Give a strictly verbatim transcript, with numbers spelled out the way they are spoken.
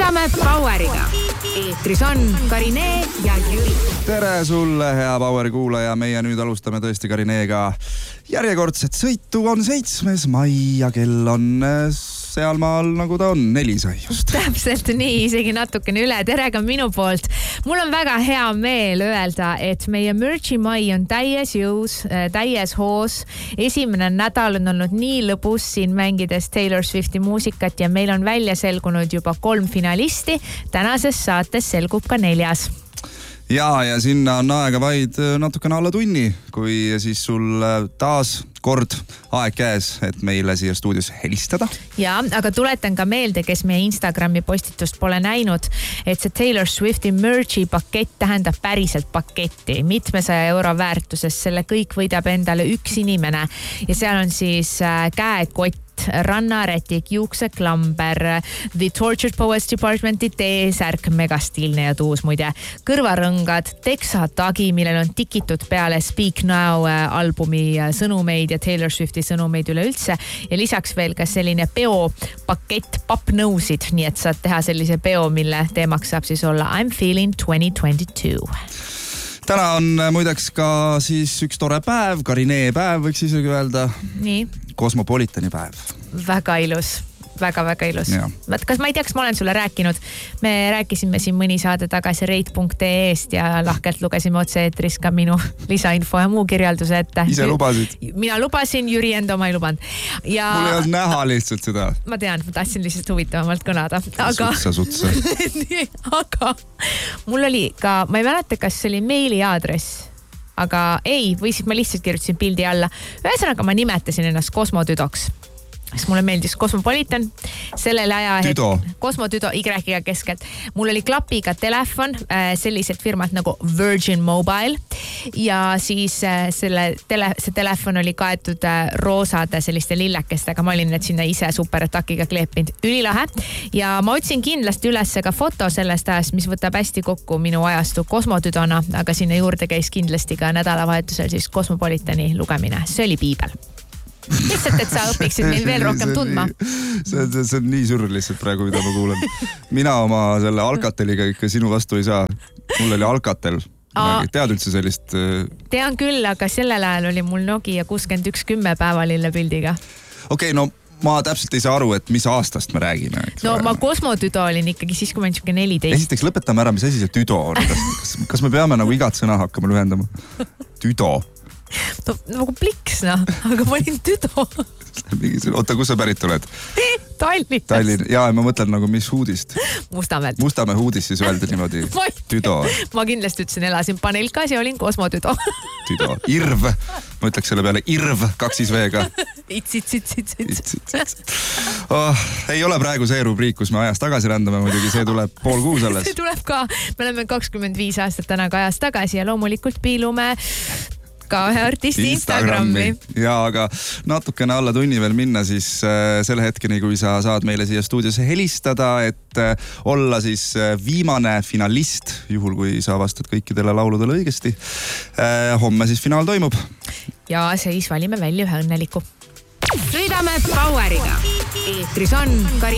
Sõidame Poweriga. Eetris on Karinee ja Jüri. Tere sulle, hea Poweri kuulaja. Meie nüüd alustame tõesti Karineega järjekordset sõitu. On seitsmes mai ja kell on sealmaal nagu ta on, neli sai just. Täpselt nii, isegi natukene üle. Tere ka minu poolt. Mul on väga hea meel öelda, et meie Merchi mai on täies jõus, täies hoos. Esimene nädal on olnud nii lõbus siin mängides Taylor Swifti muusikat ja meil on välja selgunud juba kolm finalisti. Tänases saates selgub ka neljas. Ja, ja sinna on aega vaid natukene alla tunni, kui siis sul taas kord aeg käes, et meile siia stuudios helistada. Ja, aga tuletan ka meelde, kes meie Instagrami postitust pole näinud, et see Taylor Swifti Merchi pakett tähendab päriselt paketti. Mitmesaja euro väärtuses, selle kõik võidab endale üks inimene ja seal on siis käekott, rannarätik, juukseklamber, The Tortured Poets Departmenti T-särk, megastiilne ja tuus muide, kõrvarõngad, teksatagi, millel on tikitud peale Speak Now albumi sõnumeid ja Taylor Swifti sõnumeid üleüldse ja lisaks veel ka selline peopakett pappnõusid, nii et saad teha sellise peo, mille teemaks saab siis olla I'm feeling twenty twenty-two. Täna on muideks ka siis üks tore päev, Karinee päev võiks isegi öelda. Nii. Kosmopolitani päev. Väga ilus. Väga-väga ilus. Kas ma ei tea, kas ma olen sulle rääkinud. Me rääkisime siin mõni saade tagasi rate punkt ee-st ja lahkelt lugesime otse eetris ka minu lisainfo ja muu kirjelduse ette. Ise lubasid? Mina lubasin, Jüri enda oma ei lubanud. Ja... Mul ei olnud näha lihtsalt seda. Ma tean, ma tahtsin lihtsalt huvitavamalt kõnada. Aga... Sutsa, sutsa. Aga mul oli ka, ma ei mäleta, kas see oli meili aadress. Aga ei, või siis ma lihtsalt kirjutasin pildi alla. Ühesõnaga ma nimetasin ennast kosmotüdoks. Sest mulle meeldis Kosmopolitan. Sellel aja... Tüdo. Kosmotüdo, Y-ga keskelt. Mul oli klapiga telefon, sellised firmad nagu Virgin Mobile. Ja siis selle tele, see telefon oli kaetud roosade selliste lillekestega. Ma olin need sinna ise superatakiga kleepinud. Ülilahe. Ja ma otsin kindlasti üles ka foto sellest ajast, mis võtab hästi kokku minu ajastu kosmotüdona. Aga sinna juurde käis kindlasti ka nädalavahetusel siis Kosmopolitani lugemine. See oli piibel. Lihtsalt, et sa õpiksid meil veel rohkem tundma. See, see, see on nii surr lihtsalt praegu, mida ma kuulen. Mina oma selle Alcateliga ikka sinu vastu ei saa. Mul oli Alcatel. Tead üldse sellist... Tean küll, aga sellel ajal oli mul Nokia kuuskümmend üks kümme päevalille pildiga. Okei, okay, no ma täpselt ei saa aru, et mis aastast me räägime. No ma kosmotüdo olin ikkagi siis, kui ma olin neliteist. Esiteks lõpetame ära, mis asi see tüdo on. Kas, kas me peame nagu igat sõna hakkama lühendama? Tüdo. No, nagu pliks, noh. Aga ma olin tüdo. Oota, kus sa pärit oled? Tallinnast. Tallinn. Jaa, ma mõtlen nagu mis huudist. Mustamäelt. Mustamäe huudist siis öelda niimoodi. Tüdo. Ma kindlasti ütlesin, elasin Panelkas ja olin kosmotüdo. Tüdo. Irv. Ma ütleks selle peale irv kaksis veega. Its, its, its, its, its. its, its. Oh, ei ole praegu see rubriik, kus me ajas tagasi rändame, muidugi see tuleb pool kuus alles. See tuleb ka. Me oleme kakskümmend viis aastat täna ka ajas tagasi ja loomulikult piilume ka ühe artisti Instagrami. Ja, aga natukene alla tunni veel minna siis äh, selle hetkeni, kui sa saad meile siia stuudiosse helistada, et äh, olla siis äh, viimane finalist, juhul kui sa vastad kõikidele lauludele õigesti. Äh, homme siis finaal toimub. Ja siis valime välja ühe õnneliku. Sõidame Poweriga. Eetris on Karinee.